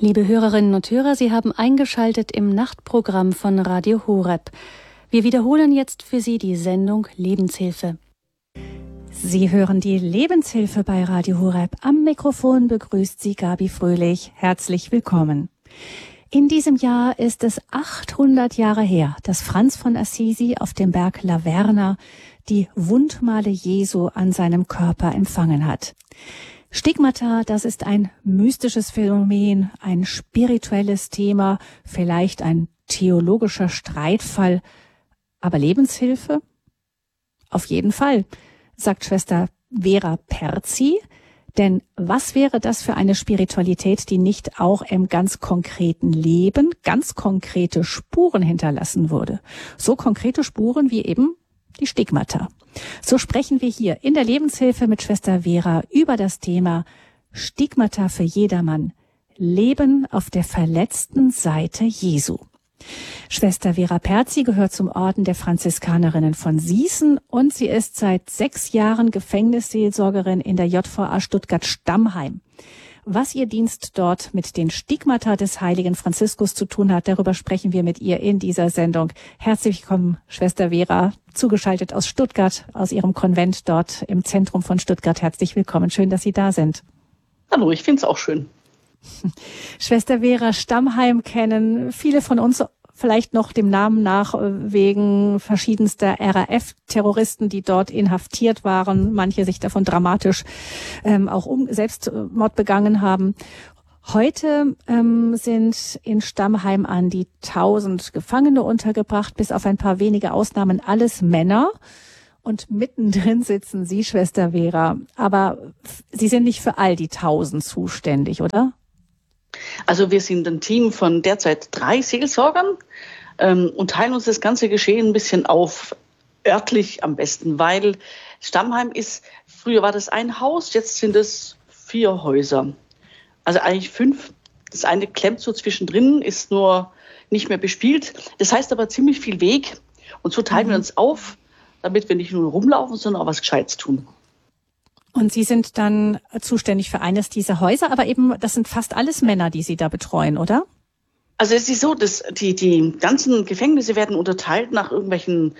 Liebe Hörerinnen und Hörer, Sie haben eingeschaltet im Nachtprogramm von Radio Horeb. Wir wiederholen jetzt für Sie die Sendung Lebenshilfe. Sie hören die Lebenshilfe bei Radio Horeb. Am Mikrofon begrüßt Sie Gabi Fröhlich. Herzlich willkommen. In diesem Jahr ist es 800 Jahre her, dass Franz von Assisi auf dem Berg Laverna die Wundmale Jesu an seinem Körper empfangen hat. Stigmata, das ist ein mystisches Phänomen, ein spirituelles Thema, vielleicht ein theologischer Streitfall. Aber Lebenshilfe? Auf jeden Fall, sagt Schwester Vera Perzi. Denn was wäre das für eine Spiritualität, die nicht auch im ganz konkreten Leben ganz konkrete Spuren hinterlassen würde? So konkrete Spuren wie eben die Stigmata. So sprechen wir hier in der Lebenshilfe mit Schwester Vera über das Thema Stigmata für jedermann. Leben auf der verletzten Seite Jesu. Schwester Vera Perzi gehört zum Orden der Franziskanerinnen von Sießen und sie ist seit 6 Jahren Gefängnisseelsorgerin in der JVA Stuttgart-Stammheim. Was ihr Dienst dort mit den Stigmata des heiligen Franziskus zu tun hat, darüber sprechen wir mit ihr in dieser Sendung. Herzlich willkommen, Schwester Vera, zugeschaltet aus Stuttgart, aus ihrem Konvent dort im Zentrum von Stuttgart. Herzlich willkommen, schön, dass Sie da sind. Hallo, ich finde es auch schön. Schwester Vera, Stammheim kennen viele von uns vielleicht noch dem Namen nach wegen verschiedenster RAF-Terroristen, die dort inhaftiert waren, manche sich davon dramatisch auch Selbstmord begangen haben. Heute sind in Stammheim an die 1000 Gefangene untergebracht, bis auf ein paar wenige Ausnahmen alles Männer. Und mittendrin sitzen Sie, Schwester Vera. Aber Sie sind nicht für all die 1000 zuständig, oder? Also wir sind ein Team von derzeit 3 Seelsorgern und teilen uns das ganze Geschehen ein bisschen auf, örtlich am besten, weil Stammheim früher war das ein Haus, jetzt sind es 4 Häuser. Also eigentlich 5. Das eine klemmt so zwischendrin, ist nur nicht mehr bespielt. Das heißt aber ziemlich viel Weg und so teilen wir uns auf, damit wir nicht nur rumlaufen, sondern auch was Gescheites tun. Und Sie sind dann zuständig für eines dieser Häuser, aber eben, das sind fast alles Männer, die Sie da betreuen, oder? Also es ist so, dass die ganzen Gefängnisse werden unterteilt nach irgendwelchen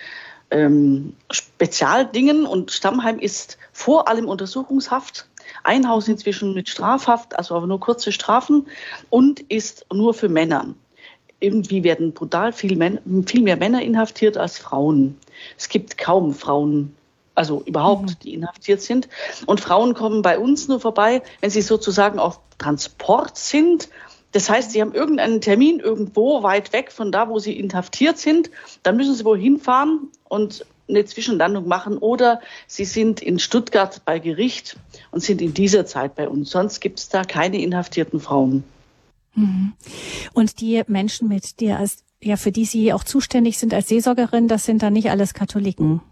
Spezialdingen und Stammheim ist vor allem Untersuchungshaft. Ein Haus inzwischen mit Strafhaft, also aber nur kurze Strafen und ist nur für Männer. Irgendwie werden brutal viel mehr Männer inhaftiert als Frauen. Es gibt kaum Frauen, also überhaupt, die inhaftiert sind. Und Frauen kommen bei uns nur vorbei, wenn sie sozusagen auf Transport sind. Das heißt, sie haben irgendeinen Termin irgendwo weit weg von da, wo sie inhaftiert sind. Dann müssen sie wohin fahren und eine Zwischenlandung machen. Oder sie sind in Stuttgart bei Gericht und sind in dieser Zeit bei uns. Sonst gibt es da keine inhaftierten Frauen. Und die Menschen, für die Sie auch zuständig sind als Seelsorgerin, das sind dann nicht alles Katholiken?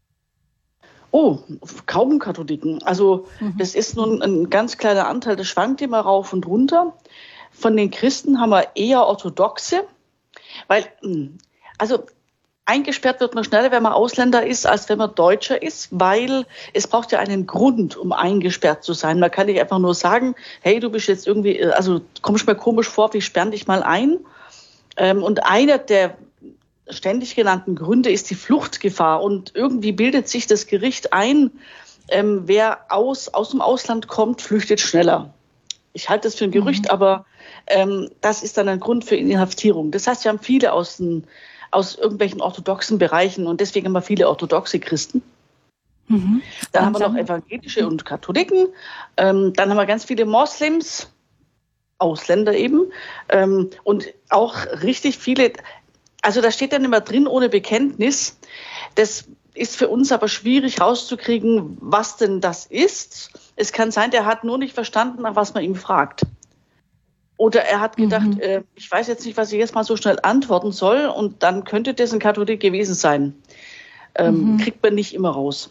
Oh, kaum Katholiken. Also das ist nun ein ganz kleiner Anteil, das schwankt immer rauf und runter. Von den Christen haben wir eher Orthodoxe, weil, also eingesperrt wird man schneller, wenn man Ausländer ist, als wenn man Deutscher ist, weil es braucht ja einen Grund, um eingesperrt zu sein. Man kann nicht einfach nur sagen, hey, du bist jetzt irgendwie, also kommst mir komisch vor, wir sperren dich mal ein. Und einer der ständig genannten Gründe ist die Fluchtgefahr. Und irgendwie bildet sich das Gericht ein, wer aus dem Ausland kommt, flüchtet schneller. Ich halte das für ein Gerücht, aber das ist dann ein Grund für Inhaftierung. Das heißt, wir haben viele aus irgendwelchen orthodoxen Bereichen und deswegen haben wir viele orthodoxe Christen. Dann haben wir noch evangelische und Katholiken. Dann haben wir ganz viele Moslems, Ausländer eben. Und auch richtig viele. Also da steht dann immer drin, ohne Bekenntnis. Das ist für uns aber schwierig rauszukriegen, was denn das ist. Es kann sein, der hat nur nicht verstanden, nach was man ihm fragt. Oder er hat gedacht, ich weiß jetzt nicht, was ich jetzt mal so schnell antworten soll. Und dann könnte das ein Katholik gewesen sein. Kriegt man nicht immer raus.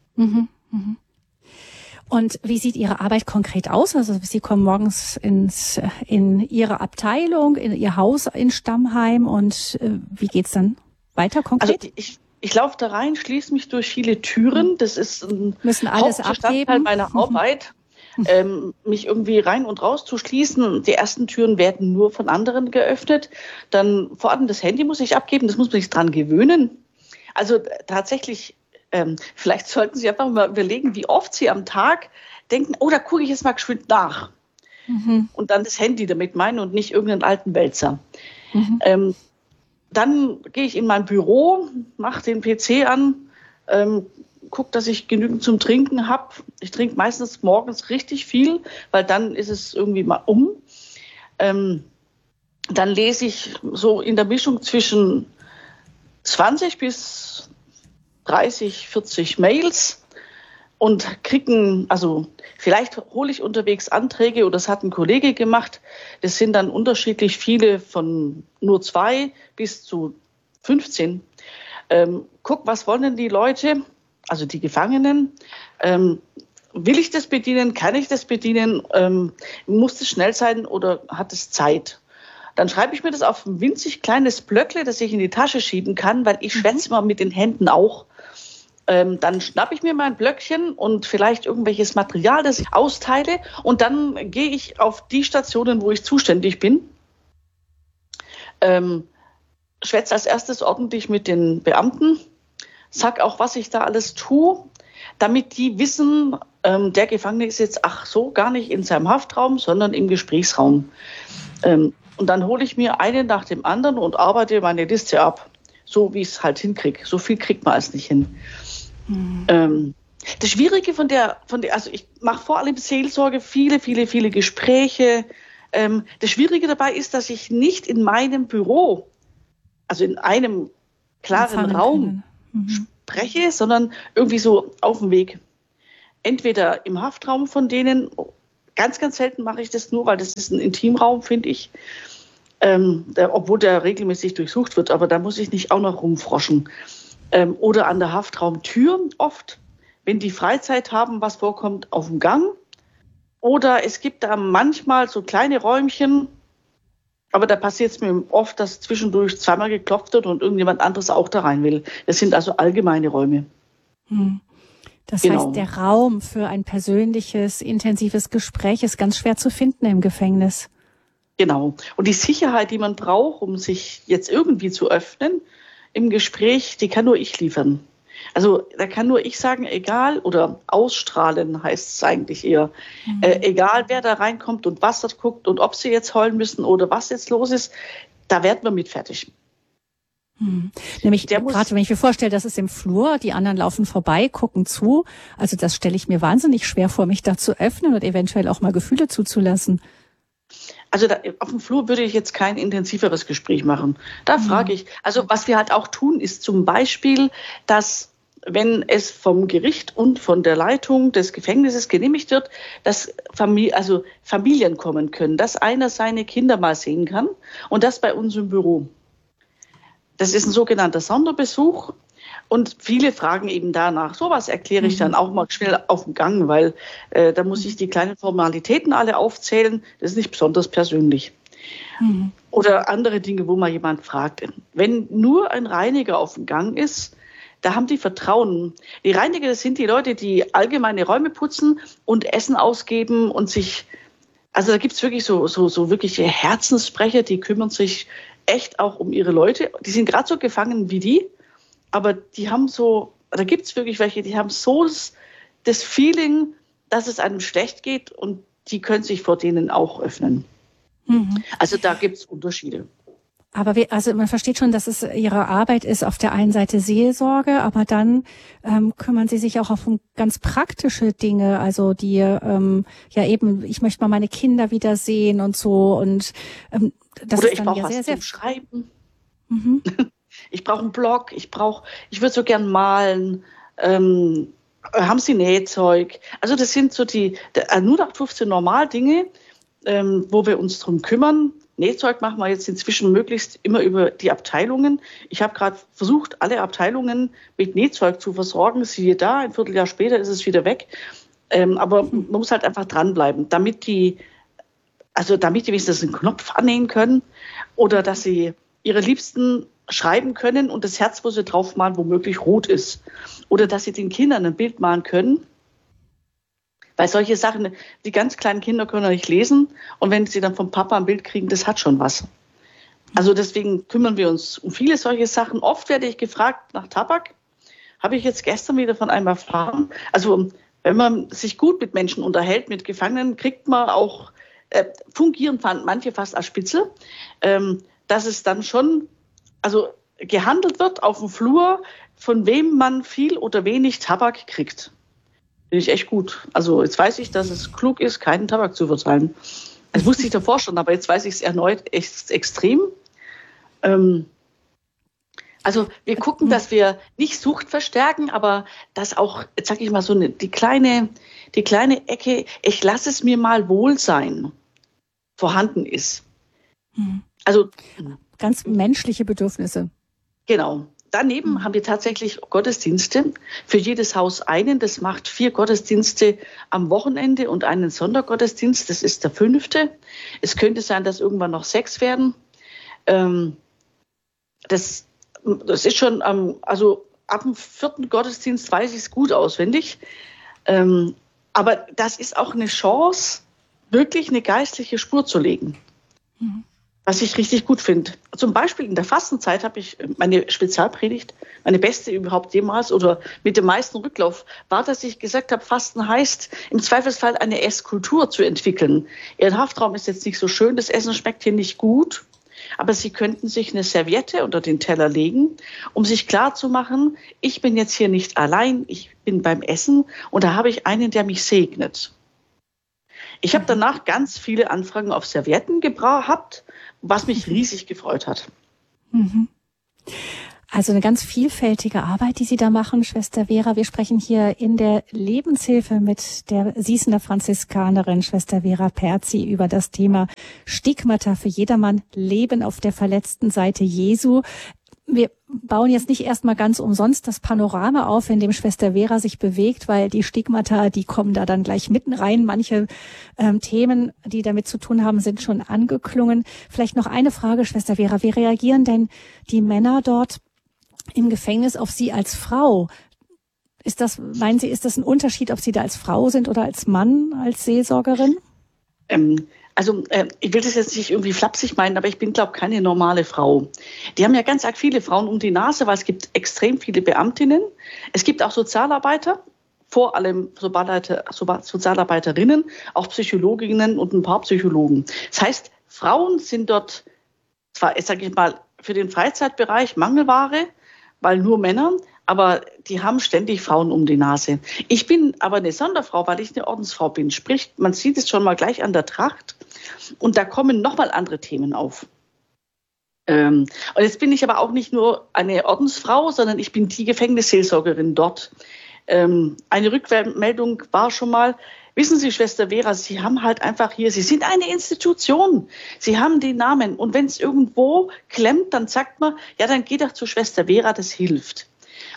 Und wie sieht Ihre Arbeit konkret aus? Also Sie kommen morgens in Ihre Abteilung, in Ihr Haus in Stammheim und wie geht's dann weiter konkret? Also ich laufe da rein, schließe mich durch viele Türen. Das ist ein Müssen alles Hauptbestandteil abgeben. meiner Arbeit. mich irgendwie rein und raus zu schließen. Die ersten Türen werden nur von anderen geöffnet. Dann vor allem das Handy muss ich abgeben, das muss man sich dran gewöhnen. Also tatsächlich, vielleicht sollten Sie einfach mal überlegen, wie oft Sie am Tag denken, oh, da gucke ich jetzt mal geschwind nach. Und dann das Handy damit meinen und nicht irgendeinen alten Wälzer. Dann gehe ich in mein Büro, mache den PC an, gucke, dass ich genügend zum Trinken habe. Ich trinke meistens morgens richtig viel, weil dann ist es irgendwie mal um. Dann lese ich so in der Mischung zwischen 20 bis 30, 40 Mails und also vielleicht hole ich unterwegs Anträge oder das hat ein Kollege gemacht. Das sind dann unterschiedlich viele von nur 2 bis zu 15. Guck, was wollen denn die Leute, also die Gefangenen? Will ich das bedienen? Kann ich das bedienen? Muss es schnell sein oder hat es Zeit? Dann schreibe ich mir das auf ein winzig kleines Blöckle, das ich in die Tasche schieben kann, weil ich schwätze immer mit den Händen auch. Dann schnappe ich mir mein Blöckchen und vielleicht irgendwelches Material, das ich austeile. Und dann gehe ich auf die Stationen, wo ich zuständig bin. Schwätze als erstes ordentlich mit den Beamten. Sag auch, was ich da alles tue, damit die wissen, der Gefangene ist jetzt gar nicht in seinem Haftraum, sondern im Gesprächsraum. Und dann hole ich mir einen nach dem anderen und arbeite meine Liste ab. So wie ich es halt hinkriege. So viel kriegt man als nicht hin. Das Schwierige also ich mache vor allem Seelsorge, viele Gespräche. Das Schwierige dabei ist, dass ich nicht in meinem Büro, also in einem klaren Raum spreche, sondern irgendwie so auf dem Weg. Entweder im Haftraum von denen, ganz selten mache ich das nur, weil das ist ein Intimraum, finde ich. Obwohl der regelmäßig durchsucht wird, aber da muss ich nicht auch noch rumfroschen. Oder an der Haftraumtür oft, wenn die Freizeit haben, was vorkommt, auf dem Gang. Oder es gibt da manchmal so kleine Räumchen, aber da passiert es mir oft, dass zwischendurch zweimal geklopft wird und irgendjemand anderes auch da rein will. Das sind also allgemeine Räume. Das heißt, der Raum für ein persönliches, intensives Gespräch ist ganz schwer zu finden im Gefängnis. Genau. Und die Sicherheit, die man braucht, um sich jetzt irgendwie zu öffnen im Gespräch, die kann nur ich liefern. Also da kann nur ich sagen, egal, oder ausstrahlen heißt es eigentlich eher, egal wer da reinkommt und was dort guckt und ob sie jetzt heulen müssen oder was jetzt los ist, da werden wir mit fertig. Nämlich gerade, wenn ich mir vorstelle, das ist im Flur, die anderen laufen vorbei, gucken zu, also das stelle ich mir wahnsinnig schwer vor, mich da zu öffnen und eventuell auch mal Gefühle zuzulassen. Also auf dem Flur würde ich jetzt kein intensiveres Gespräch machen. Da frage ich, also was wir halt auch tun, ist zum Beispiel, dass wenn es vom Gericht und von der Leitung des Gefängnisses genehmigt wird, dass Familien kommen können, dass einer seine Kinder mal sehen kann und das bei uns im Büro. Das ist ein sogenannter Sonderbesuch und viele fragen eben danach. Sowas erkläre ich dann auch mal schnell auf dem Gang, weil da muss ich die kleinen Formalitäten alle aufzählen. Das ist nicht besonders persönlich. Oder andere Dinge, wo mal jemand fragt. Wenn nur ein Reiniger auf dem Gang ist, da haben die Vertrauen. Die Reiniger, das sind die Leute, die allgemeine Räume putzen und Essen ausgeben und sich, also da gibt's wirklich so wirkliche Herzenssprecher, die kümmern sich echt auch um ihre Leute. Die sind gerade so gefangen wie die, aber die haben da gibt's wirklich welche, die haben so das Feeling, dass es einem schlecht geht und die können sich vor denen auch öffnen. Also da gibt's Unterschiede. Aber man versteht schon, dass es Ihre Arbeit ist, auf der einen Seite Seelsorge, aber dann kümmern Sie sich auch um ganz praktische Dinge, also die ich möchte mal meine Kinder wiedersehen und so und das oder ist ich dann brauche sehr zum Schreiben. Ich brauche einen Blog, ich würde so gern malen. Haben Sie Nähzeug? Also das sind so die 0815 Normaldinge, wo wir uns drum kümmern. Nähzeug machen wir jetzt inzwischen möglichst immer über die Abteilungen. Ich habe gerade versucht, alle Abteilungen mit Nähzeug zu versorgen. Siehe da, ein Vierteljahr später ist es wieder weg. Aber man muss halt einfach dranbleiben, damit die wenigstens einen Knopf annähen können oder dass sie ihre Liebsten schreiben können und das Herz, wo sie draufmalen, womöglich rot ist. Oder dass sie den Kindern ein Bild malen können, Weil solche Sachen, die ganz kleinen Kinder können nicht lesen und wenn sie dann vom Papa ein Bild kriegen, das hat schon was. Also deswegen kümmern wir uns um viele solche Sachen. Oft werde ich gefragt nach Tabak. Habe ich jetzt gestern wieder von einem erfahren. Also wenn man sich gut mit Menschen unterhält, mit Gefangenen, kriegt man auch, fungieren manche fast als Spitzel, dass es dann schon also gehandelt wird auf dem Flur, von wem man viel oder wenig Tabak kriegt. Finde ich echt gut. Also jetzt weiß ich, dass es klug ist, keinen Tabak zu verteilen. Das wusste ich davor schon, aber jetzt weiß ich es erneut echt extrem. Also wir gucken, dass wir nicht Sucht verstärken, aber dass auch, jetzt sage ich mal, so die kleine Ecke, ich lasse es mir mal wohl sein, vorhanden ist. Also ganz menschliche Bedürfnisse. Genau. Daneben haben wir tatsächlich Gottesdienste. Für jedes Haus einen. Das macht 4 Gottesdienste am Wochenende und einen Sondergottesdienst. Das ist der 5. Es könnte sein, dass irgendwann noch 6 werden. Das ist schon, also ab dem 4. Gottesdienst weiß ich es gut auswendig. Aber das ist auch eine Chance, wirklich eine geistliche Spur zu legen. Was ich richtig gut finde. Zum Beispiel in der Fastenzeit habe ich meine Spezialpredigt, meine beste überhaupt jemals oder mit dem meisten Rücklauf, war, dass ich gesagt habe, Fasten heißt, im Zweifelsfall eine Esskultur zu entwickeln. Ihr Haftraum ist jetzt nicht so schön, das Essen schmeckt hier nicht gut, aber Sie könnten sich eine Serviette unter den Teller legen, um sich klarzumachen, ich bin jetzt hier nicht allein, ich bin beim Essen und da habe ich einen, der mich segnet. Ich habe danach ganz viele Anfragen auf Servietten gehabt, was mich riesig gefreut hat. Also eine ganz vielfältige Arbeit, die Sie da machen, Schwester Vera. Wir sprechen hier in der Lebenshilfe mit der Sießener Franziskanerin, Schwester Vera Perzi, über das Thema Stigmata für jedermann, Leben auf der verletzten Seite Jesu. Wir bauen jetzt nicht erstmal ganz umsonst das Panorama auf, in dem Schwester Vera sich bewegt, weil die Stigmata, die kommen da dann gleich mitten rein. Manche Themen, die damit zu tun haben, sind schon angeklungen. Vielleicht noch eine Frage, Schwester Vera. Wie reagieren denn die Männer dort im Gefängnis auf Sie als Frau? Meinen Sie, ist das ein Unterschied, ob Sie da als Frau sind oder als Mann, als Seelsorgerin? Ich will das jetzt nicht irgendwie flapsig meinen, aber ich bin, glaube ich, keine normale Frau. Die haben ja ganz arg viele Frauen um die Nase, weil es gibt extrem viele Beamtinnen. Es gibt auch Sozialarbeiter, vor allem Sozialarbeiterinnen, auch Psychologinnen und ein paar Psychologen. Das heißt, Frauen sind dort zwar, sage ich mal, für den Freizeitbereich Mangelware, weil nur Männer, aber die haben ständig Frauen um die Nase. Ich bin aber eine Sonderfrau, weil ich eine Ordensfrau bin. Sprich, man sieht es schon mal gleich an der Tracht und da kommen nochmal andere Themen auf. Und jetzt bin ich aber auch nicht nur eine Ordensfrau, sondern ich bin die Gefängnisseelsorgerin dort. Eine Rückmeldung war schon mal, wissen Sie, Schwester Vera, Sie haben halt einfach hier, Sie sind eine Institution. Sie haben den Namen. Und wenn es irgendwo klemmt, dann sagt man, ja, dann geh doch zu Schwester Vera, das hilft.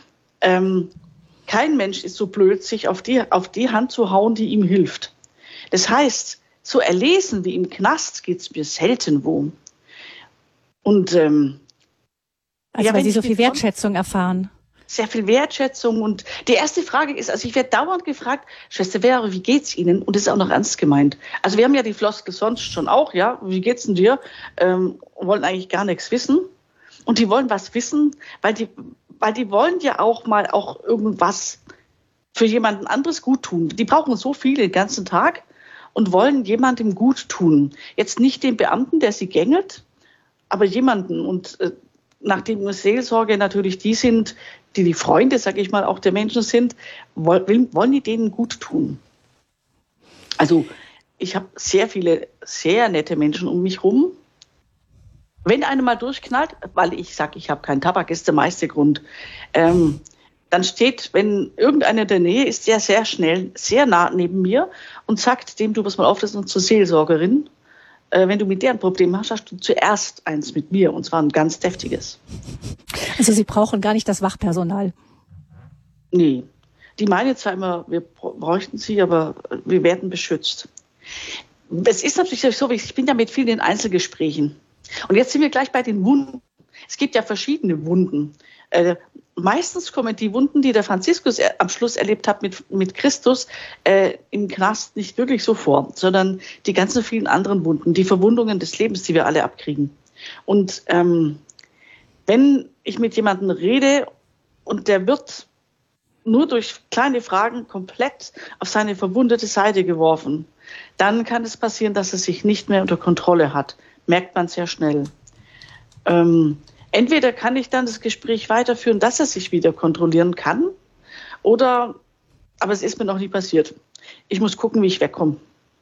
Kein Mensch ist so blöd, sich auf die Hand zu hauen, die ihm hilft. Das heißt, so erlesen wie im Knast geht's mir selten wo. Und weil Sie so viel Wertschätzung erfahren. Sehr viel Wertschätzung. Und die erste Frage ist, also ich werde dauernd gefragt, Schwester Vera, wie geht's Ihnen? Und das ist auch noch ernst gemeint. Also wir haben ja die Floskel sonst schon auch, ja, wie geht's denn dir? Wollen eigentlich gar nichts wissen. Und die wollen was wissen, weil die wollen ja auch mal auch irgendwas für jemanden anderes gut tun. Die brauchen so viel den ganzen Tag und wollen jemandem gut tun. Jetzt nicht dem Beamten, der sie gängelt, aber jemanden. Und nachdem Seelsorge natürlich die sind, die Freunde, sage ich mal, auch der Menschen sind, wollen die denen gut tun. Also ich habe sehr viele, sehr nette Menschen um mich rum. Wenn einer mal durchknallt, weil ich sage, ich habe keinen Tabak, ist der meiste Grund, dann steht, wenn irgendeiner in der Nähe ist, der sehr schnell, sehr nah neben mir und sagt dem, du pass mal auf, das ist unsere Seelsorgerin. Wenn du mit der ein Problem hast, hast du zuerst eins mit mir, und zwar ein ganz deftiges. Also Sie brauchen gar nicht das Wachpersonal? Nee. Die meinen zwar immer, wir bräuchten sie, aber wir werden beschützt. Es ist natürlich so, ich bin ja mit vielen in Einzelgesprächen. Und jetzt sind wir gleich bei den Wunden. es gibt ja verschiedene Wunden. Meistens kommen die Wunden, die der Franziskus am Schluss erlebt hat mit Christus, im Knast nicht wirklich so vor, sondern die ganzen vielen anderen Wunden, die Verwundungen des Lebens, die wir alle abkriegen. Und wenn ich mit jemandem rede und der wird nur durch kleine Fragen komplett auf seine verwundete Seite geworfen, dann kann es passieren, dass er sich nicht mehr unter Kontrolle hat. Merkt man sehr schnell. Entweder kann ich dann das Gespräch weiterführen, dass er sich wieder kontrollieren kann, aber es ist mir noch nie passiert. Ich muss gucken, wie ich wegkomme.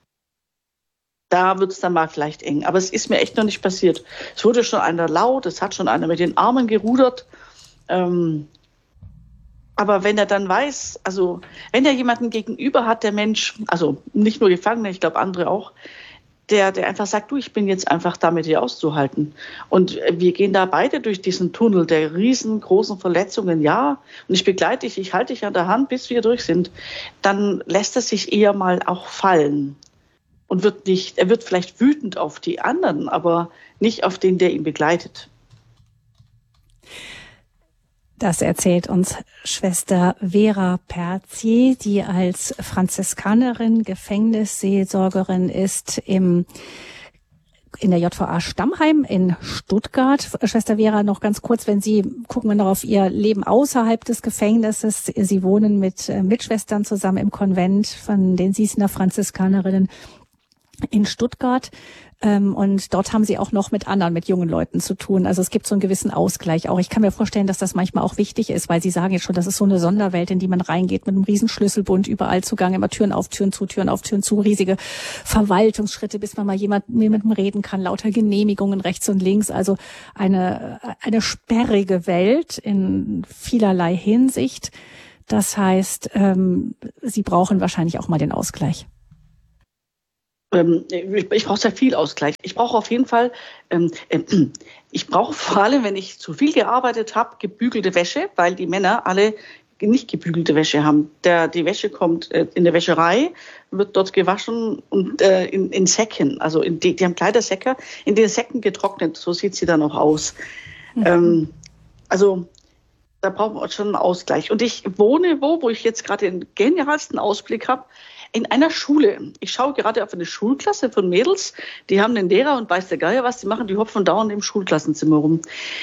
Da wird es dann mal vielleicht eng. Aber es ist mir echt noch nicht passiert. Es wurde schon einer laut, es hat schon einer mit den Armen gerudert. Aber wenn er dann weiß, also wenn er jemanden gegenüber hat, der Mensch, also nicht nur Gefangene, ich glaube andere auch, der einfach sagt, du, ich bin jetzt einfach da mit dir auszuhalten. Und wir gehen da beide durch diesen Tunnel der riesengroßen Verletzungen, ja. Und ich begleite dich, ich halte dich an der Hand, bis wir durch sind. Dann lässt er sich eher mal auch fallen. Und er wird vielleicht wütend auf die anderen, aber nicht auf den, der ihn begleitet. Das erzählt uns Schwester Vera Perzier, die als Franziskanerin, Gefängnisseelsorgerin ist in der JVA Stammheim in Stuttgart. Schwester Vera, noch ganz kurz, gucken wir noch auf Ihr Leben außerhalb des Gefängnisses. Sie wohnen mit Mitschwestern zusammen im Konvent von den Sießener Franziskanerinnen in Stuttgart. Und dort haben Sie auch noch mit jungen Leuten zu tun. Also es gibt so einen gewissen Ausgleich auch. Ich kann mir vorstellen, dass das manchmal auch wichtig ist, weil Sie sagen jetzt schon, das ist so eine Sonderwelt, in die man reingeht, mit einem riesen Schlüsselbund, überall Zugang, immer Türen auf, Türen zu, riesige Verwaltungsschritte, bis man mal mit jemandem reden kann, lauter Genehmigungen rechts und links. Also eine sperrige Welt in vielerlei Hinsicht. Das heißt, Sie brauchen wahrscheinlich auch mal den Ausgleich. Ich brauche sehr viel Ausgleich. Ich brauche auf jeden Fall, ich brauche vor allem, wenn ich zu viel gearbeitet habe, gebügelte Wäsche, weil die Männer alle nicht gebügelte Wäsche haben. Die Wäsche kommt in der Wäscherei, wird dort gewaschen und in Säcken, also die haben Kleidersäcke, in den Säcken getrocknet, so sieht sie dann auch aus. Mhm. Also da brauchen wir schon einen Ausgleich. Und ich wohne wo ich jetzt gerade den genialsten Ausblick habe, in einer Schule. Ich schaue gerade auf eine Schulklasse von Mädels, die haben einen Lehrer und weiß der Geier was, die machen, die hopfen dauernd im Schulklassenzimmer rum.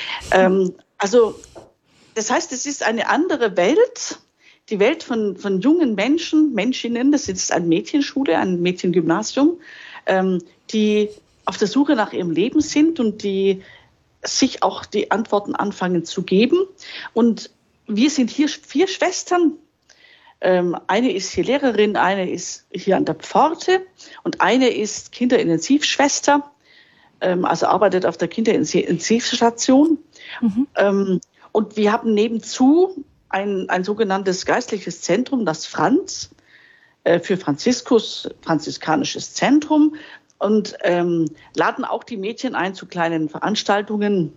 Also das heißt, es ist eine andere Welt, die Welt von jungen Menschinnen, das ist eine Mädchenschule, ein Mädchengymnasium, die auf der Suche nach ihrem Leben sind und die sich auch die Antworten anfangen zu geben. Und wir sind hier 4 Schwestern. Eine ist hier Lehrerin, eine ist hier an der Pforte und eine ist Kinderintensivschwester, also arbeitet auf der Kinderintensivstation. Mhm. Und wir haben nebenzu ein sogenanntes geistliches Zentrum, das Franz, für franziskanisches Zentrum, und laden auch die Mädchen ein zu kleinen Veranstaltungen,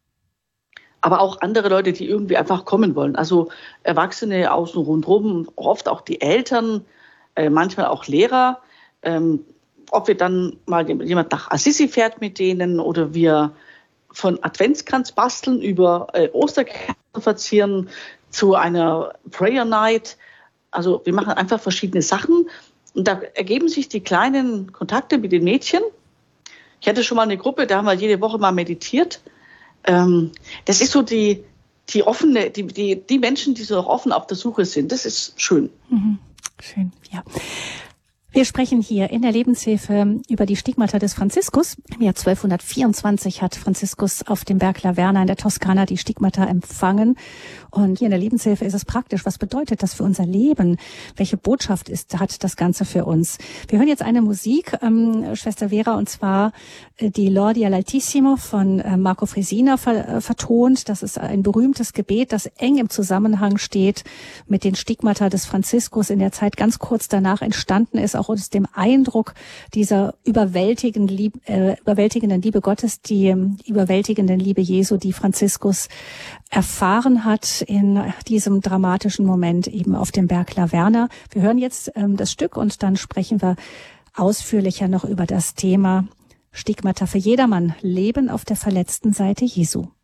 aber auch andere Leute, die irgendwie einfach kommen wollen. Also Erwachsene außen rundherum, oft auch die Eltern, manchmal auch Lehrer. Ob wir dann mal jemand nach Assisi fährt mit denen oder wir von Adventskranz basteln über Osterkerzen verzieren zu einer Prayer Night. Also wir machen einfach verschiedene Sachen und da ergeben sich die kleinen Kontakte mit den Mädchen. Ich hatte schon mal eine Gruppe, da haben wir jede Woche mal meditiert. Das ist so die offene, die Menschen, die so noch offen auf der Suche sind. Das ist schön. Mhm. Schön, ja. Wir sprechen hier in der Lebenshilfe über die Stigmata des Franziskus. Im Jahr 1224 hat Franziskus auf dem Berg Laverna in der Toskana die Stigmata empfangen. Und hier in der Lebenshilfe ist es praktisch. Was bedeutet das für unser Leben? Welche Botschaft hat das Ganze für uns? Wir hören jetzt eine Musik, Schwester Vera, und zwar die Lodi all'Altissimo von Marco Fresina vertont. Das ist ein berühmtes Gebet, das eng im Zusammenhang steht mit den Stigmata des Franziskus, in der Zeit ganz kurz danach entstanden ist, auch aus dem Eindruck dieser überwältigenden Liebe Gottes, die überwältigenden Liebe Jesu, die Franziskus erfahren hat in diesem dramatischen Moment eben auf dem Berg Laverna. Wir hören jetzt das Stück und dann sprechen wir ausführlicher noch über das Thema Stigmata für jedermann, Leben auf der verletzten Seite Jesu.